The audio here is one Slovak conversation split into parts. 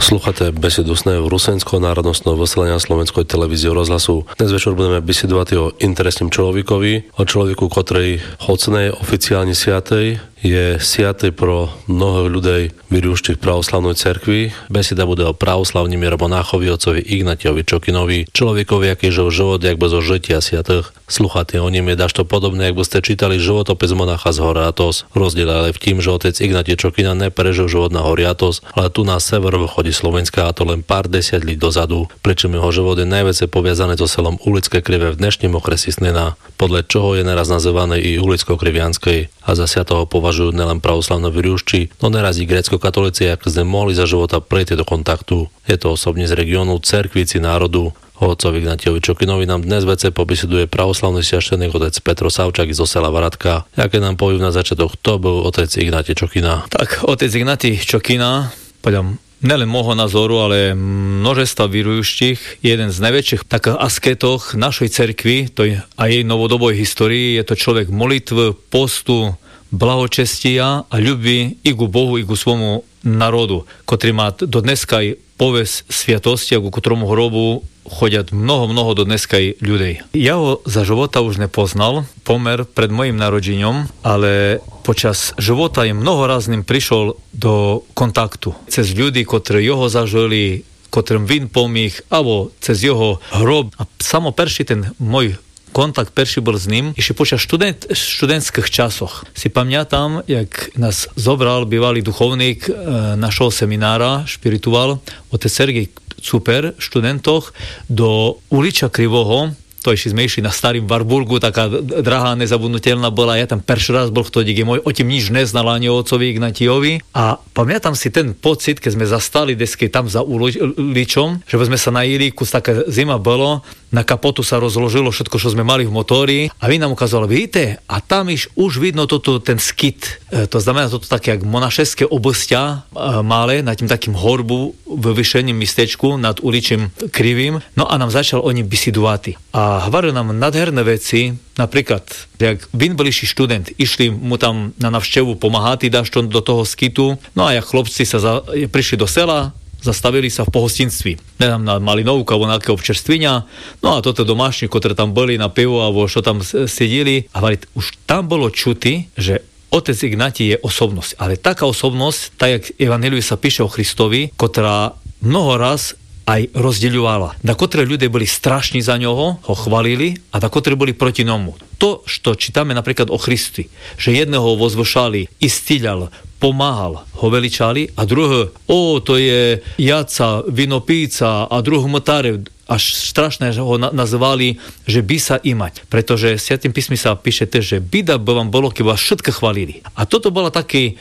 Slúchate besedu Snehu Rusenského národnostného vysielania Slovenskej televízie rozhlasu. Dnes večer budeme besedovať o interesnom človekovi, o človeku, ktorý hocnej oficiálne siatej je siatej pro mnoho ľudí vyrúštich pravoslavnej cerkvi. Beseda bude o pravoslavním monáchovi otcovi Ignatiovi Čokinovi, človekovi, aký žil život, jak bez žitia siatých. Sluchate o ním je dašto podobné, jak by ste čítali životopis monácha z Hory Athos. Rozdiel ale v tým, že otec Ignatij Čokina neprežil život na Hory Athos, ale tu na severovýchode Slovenska, a to len pár desiatlí dozadu, pričom jeho život je najviac poviazané so selom Ulické krive v dnešním okresi Snina, podľa čoho je neraz nazývané i Ulicko-Krivianskej, a za siatoho považujú nielen pravoslavné vyrúšči, no neraz i grécko-katolíci, ak sme mohli za života prejsť do kontaktu. Je to osobne z regiónu Cerkvíci národu. Otcovi Ignatiovi Čokinovi nám dnes vece pobeseduje pravoslavný sviaštený otec Petro Savčák zo sela Varatka. Jaké nám povie na začiatok, kto bol otec Ignatij Čokina? Tak, otec Ignatij Čokina, podľa nelen môjho názoru, ale množstva vyrujúštich, jeden z najväčších takých asketov našej cerkvi, to je aj jej novodoboj histórii, je to človek molitv, postu, blahočestia a ľubí i ku Bohu, i ku svojmu národu, ktorý má do dneska aj povesť sviatosti, a ku ktorému hrobu chodia mnoho do dneska aj ľudí. Ja ho za života už nepoznal, pomer pred mojim narodením, ale počas života je mnoho raz ním prišiel do kontaktu. Cez ľudí, ktorí jeho zažili, ktorým vin pomých, alebo cez jeho hrob. A samo perší ten môj kontakt perší bol s ním ešte počas študentských časoch. Si pamätám, jak nás zobral bývalý duchovník našho seminára, špirituál, otec Sergej Cuper, študentoch, do uliča Krivoho. To ešte sme išli na Starým Warburgu, taká drahá, nezabudnutelná bola. Ja tam prvý raz bol vtedy, kde môj otec nič neznal ani o otcovi Ignatiovi. A pamätám si ten pocit, keď sme zastali desky tam za uličom, že sme sa najili, kus taká zima bolo, na kapotu sa rozložilo všetko, čo sme mali v motori, a vy nám ukázali, vidíte, a tam už vidno ten skit. To znamená, toto také jak monašeské obostia malé, na tým takým horbu v vyššením mistečku nad uličím Krivým. No a nám začal oni bisidovať. A hovorili nám nádherné veci, napríklad, jak vin byliší študent, išli mu tam na navštevu pomáhať, dašto do toho skitu, no a jak chlopci prišli do sela, zastavili sa v pohostinství. Nedám na malinovku alebo na nejaké občerstvinia. No a toto domášni, ktoré tam boli na pivo alebo čo tam sedeli. A už tam bolo čuti, že otec Ignatij je osobnosť. Ale taká osobnosť, tak jak Evangeliu sa píše o Kristovi, ktorá mnoho raz aj rozdeľovala. Na ktoré ľudia boli strašní za ňoho, ho chvalili, a na ktoré boli proti nomu. To, čo čítame napríklad o Christi, že jedného vozvošali, istíľal, pomáhal, ho veličali, a druhého, to je jaca, vinopíca, a druhý mtárev, až strašné, že ho nazvali, že by sa imať. Pretože v Svätým písme sa píše tiež, že bida by vám bolo, keby vás všetko chvalili. A toto bolo také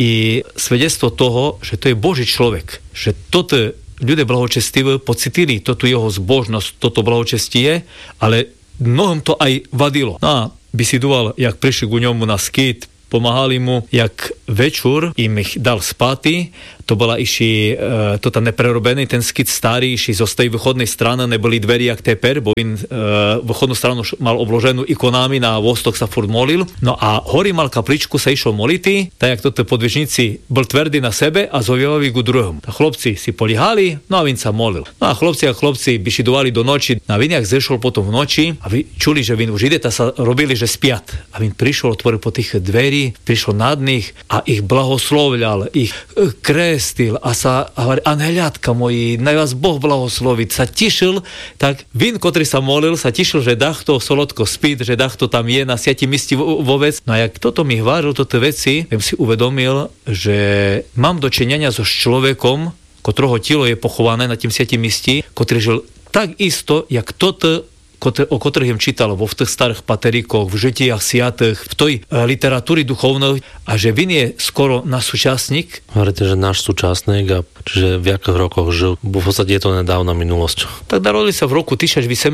i svedectvo toho, že to je Boží človek. Že toto ľudia blahočestiví pocitili toto jeho zbožnosť, toto blahočestie, ale mnohom to aj vadilo. No a bisidoval, jak prišli ku ňomu na skýt, pomáhali mu, jak večer im ich dal spáty. To bola iši to tam neprerobený, ten skit starý, iši zo tej východnej strany neboli dveri jak teper, bo in východnú stranu mal obloženú ikonami, na vostok sa furt molil. No a hori mal kapličku, sa išiel moliti, tak jak toto podvižníci bol tvrdý na sebe a zovievali ku druhom. A chlopci si polihali, no a vin sa molil. No a chlopci bišidovali do noči. A vin jak zešol potom v noči a vy čuli, že vin už ide, a sa robili, že spiat. A vin prišiel, otvoril po tých dverí, prišiel nad nich a ich blahoslovľal, ich krestil a sa hovorí, anheliatka moji, naj vás Boh blahosloviť, sa tišil, tak vin, ktorý sa molil, sa tišil, že dachto solodko spít, že dachto tam je na siati misti vovec. No a jak toto mi hovoril, toto veci, ja si uvedomil, že mám dočinenia so človekom, ktorého telo je pochované na tým siati misti, ktorý žil tak isto, jak toto, o ktorých im čítal vo v tých starých pateríkoch, v žitiach siatých, v tej literatúry duchovnej, a že vin je skoro náš súčasník. Hovoríte, že náš súčasník, a čiže v jakých rokoch žil? V podstate je to nedávna minulosť. Tak narodili sa v roku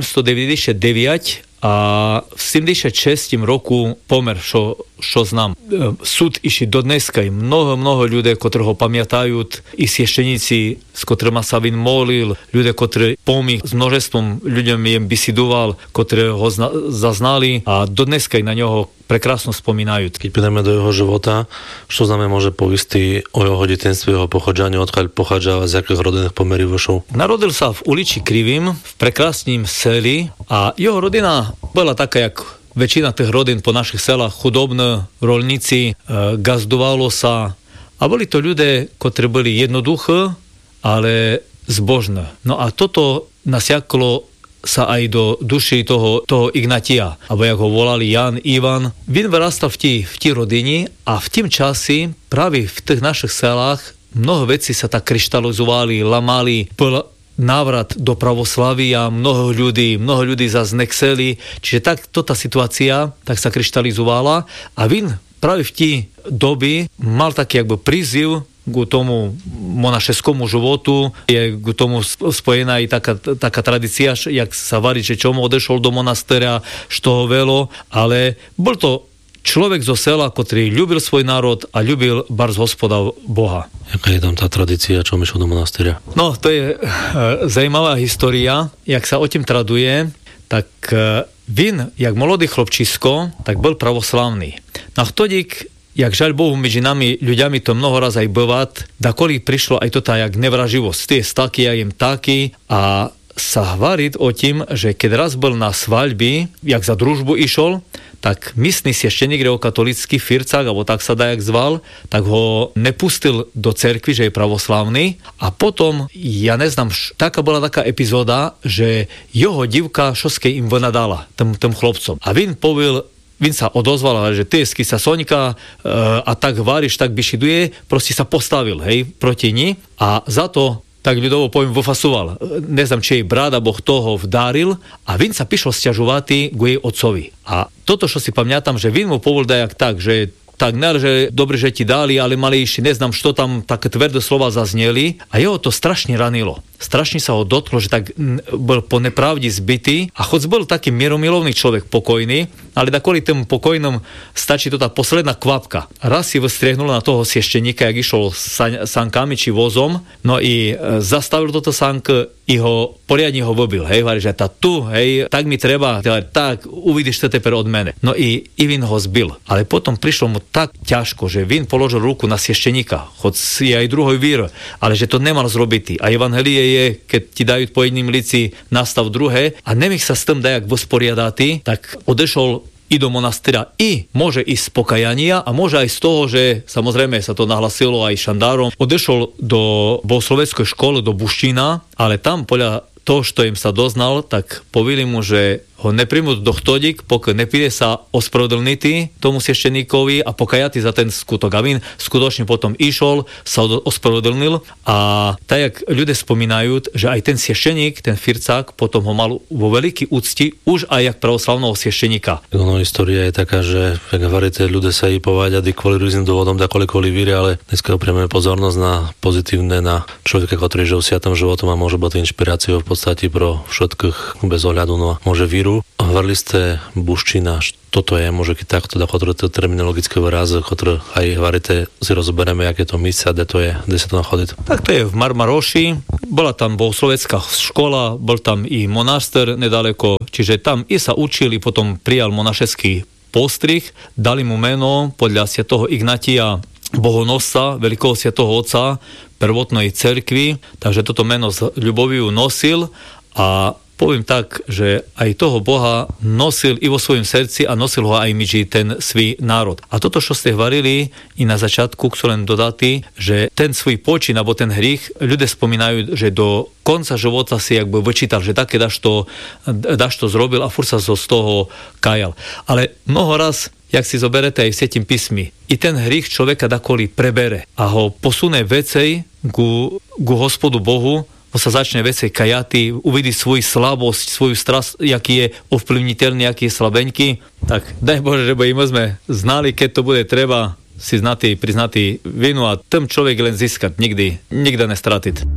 1899 a v 76. roku pomer, čo znám. Súd iši do dneska i mnoho ľudí, ktorí ho pamätajú, i sviešteníci, s ktorými sa vin molil, ľudia, ktorí pomých s množstvom ľuďom jem bisidoval, ktorí ho zaznali, a do dneska i na ňoho prekrásno spomínajú. Keď pôjdeme do jeho života, čo znamená môže povisti o jeho detenstve, jeho pochodzeniu, odkiaľ pochádza, z jakých rodinných pomerí vošol? Narodil sa v ulici Krivým, v prekrásnym seli a jeho rodina bola taká, jak väčšina tých rodín po našich selách, chudobné rolníci, gazdovalo sa a boli to ľudia, ktorí boli jednoduché, ale zbožné. No a toto nasiaklo sa aj do duši toho Ignatia, alebo jak ho volali Jan, Ivan. Vin vyrastal v tí rodini a v tým časi práve v tých našich selách mnoho vecí sa tak kryštalizovali, lamali, návrat do pravoslavia, mnoho ľudí zase nechceli, čiže tak tá situácia tak sa kryštalizovala a Vin práve v tí doby mal taký jakby príziv k tomu monašeskému životu, je k tomu spojená aj taká tradícia, jak sa varí, že čomu odešol do monastera, što ho velo, ale bol to človek zo sela, ktorý ľúbil svoj národ a ľúbil barz Hospoda Boha. Jaká je tam tá tradícia, čo išiel do monastýra? No, to je zajímavá história. Jak sa o tým traduje, tak Vin, jak mladý chlopčisko, tak bol pravoslavný. Na vtodík, jak žaľ Bohu, medzi nami ľuďami to mnoho raz aj bovať, dakoli prišlo aj to tá jak nevraživosť. Tie staky, ja jem taky a sa hovoriť o tým, že keď raz bol na svaľbi, jak za družbu išol, tak místny svešteník gréckokatolícky Fircák, alebo tak sa dá jak zval, tak ho nepustil do cerkvy, že je pravoslavný a potom, ja neznám, taká bola taká epizóda, že jeho divka šoskej im vynadala, tým chlopcom. A Vin sa odozval, že ty sa Soňka a tak váriš, tak bišiduje, proste sa postavil, hej, proti ní a za to tak ľudovo poviem, vyfasoval. Neznám, či jej brat, alebo kto ho vdáril a Vin sa pišol sťažovati k jej otcovi. A toto, čo si pamätám, že Vin mu povol dajak tak, že tak ne, že dobre, že ti dali, ale mali ešte, neznám, čo tam také tvrdé slova zazneli a jeho to strašne ranilo. Strašne sa ho dotklo, že tak bol po nepravdi zbytý a choď bol taký mieromilovný človek, pokojný, ale kvôli tomu pokojnom stačí to tá posledná kvapka. Raz si vystriehnul na toho svešteníka, jak išol sankami či vozom, no i zastavil toto sank i ho poriadne ho vobil, hej, hovorí, že tak mi treba, tak uvidíš to teper od mene. No i Vin ho zbil, ale potom prišlo mu tak ťažko, že Vin položil ruku na svešteníka, hoď je aj druhý vír, ale že to nemal zrobiť. A evangelie je, keď ti dajú po jedným lici nastav druhé a nemých sa s tým dajak vysporiadatý, tak odešol i do monastýra i môže ísť z pokajania a môže aj z toho, že samozrejme sa to nahlasilo aj šandárom, odešol do bohosloveckej školy do Buštína, ale tam podľa toho, čo im sa doznal, tak povili mu, že ho nepríjmu do chtodík, pokiaľ nepíde sa ospravedlniť tomu svešteníkovi a pokajati za ten skutok. A Vin skutočne potom išol, sa ospravedlnil a tak, jak ľudia spomínajú, že aj ten svešteník, ten Fircák, potom ho mal vo veľký úcti už aj jak pravoslavného svešteníka. No, história je taká, že jak hovoríte, ľudia sa jej pováďali kvôli rôznym dôvodom, kvôli víre, ale dneska upriamujeme pozornosť na pozitívne, na človeka, ktorý žil sviatým životom a môže byť inšpiráciou v podstate pro všetkých bez ohľadu na môže víru. Hovorili ste Buščina, toto je, môže takto, ktoré to terminologické výrazy, ktoré aj hovoríte, si rozoberieme, aké to místo, kde sa to nachádza. Tak to je v Marmaroši, bola tam bohoslovecká škola, bol tam i monaster nedaleko, čiže tam i sa učili, potom prijal monašeský postrih, dali mu meno podľa svätého Ignatia Bohonosca, veľkého svätého otca prvotnej cerkvi, takže toto meno z ľuboviu nosil a poviem tak, že aj toho Boha nosil i vo svojom srdci a nosil ho aj medzi ten svoj národ. A toto, čo ste hovorili i na začiatku, chcú len dodať, že ten svoj počin, alebo ten hriech, ľudia spomínajú, že do konca života si jakby vyčítal, že také dáš to zrobil a furt sa z toho kajal. Ale mnoho raz, jak si zoberete aj v Svätým písmi, i ten hriech človeka dakoli prebere a ho posunie vecej ku Hospodu Bohu, sa začne veci kajati, uvidí svoju slabosť, svoju strast, jaký je ovplyvniteľný, aký je slabeňký, tak daj Bože, že by sme znali, keď to bude treba si priznatý vinu a ten človek len získať, nikdy nestratiť.